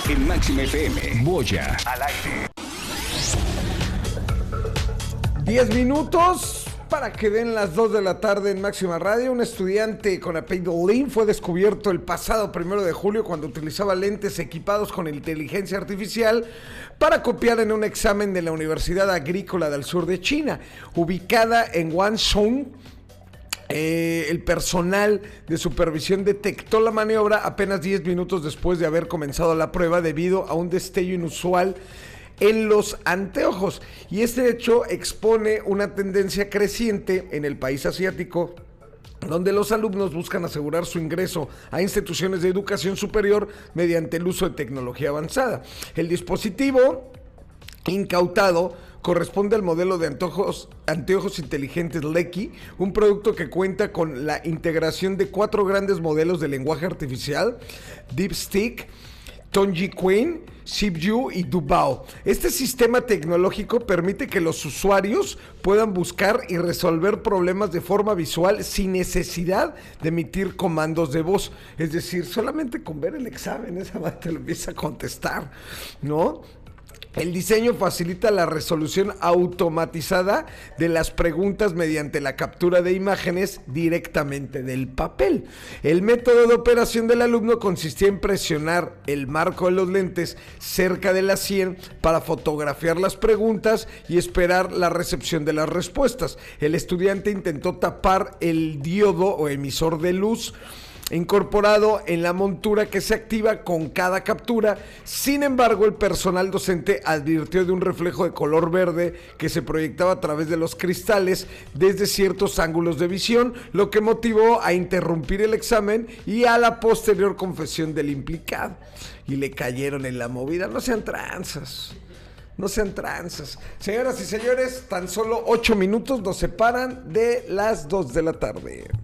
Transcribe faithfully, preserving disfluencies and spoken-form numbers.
En Máxima F M, Boya al aire. Diez minutos para que den las dos de la tarde en Máxima Radio. Un estudiante con apellido Lin fue descubierto el pasado primero de julio cuando utilizaba lentes equipados con inteligencia artificial para copiar en un examen de la Universidad Agrícola del Sur de China, ubicada en Guangzhou. Eh, el personal de supervisión detectó la maniobra apenas diez minutos después de haber comenzado la prueba debido a un destello inusual en los anteojos, y este hecho expone una tendencia creciente en el país asiático, donde los alumnos buscan asegurar su ingreso a instituciones de educación superior mediante el uso de tecnología avanzada. El dispositivo incautado corresponde al modelo de anteojos, anteojos inteligentes Leqi, un producto que cuenta con la integración de cuatro grandes modelos de lenguaje artificial: DeepSeek, Tongjin, Zhiyu y Dubao. Este sistema tecnológico permite que los usuarios puedan buscar y resolver problemas de forma visual sin necesidad de emitir comandos de voz. Es decir, solamente con ver el examen, esa madre te lo empieza a contestar, ¿no? El diseño facilita la resolución automatizada de las preguntas mediante la captura de imágenes directamente del papel. El método de operación del alumno consistía en presionar el marco de los lentes cerca de la sien para fotografiar las preguntas y esperar la recepción de las respuestas. El estudiante intentó tapar el diodo o emisor de luz incorporado en la montura que se activa con cada captura. Sin embargo, el personal docente advirtió de un reflejo de color verde que se proyectaba a través de los cristales desde ciertos ángulos de visión, lo que motivó a interrumpir el examen y a la posterior confesión del implicado. Y le cayeron en la movida. No sean tranzas. No sean tranzas. Señoras y señores, tan solo ocho minutos nos separan de las dos de la tarde.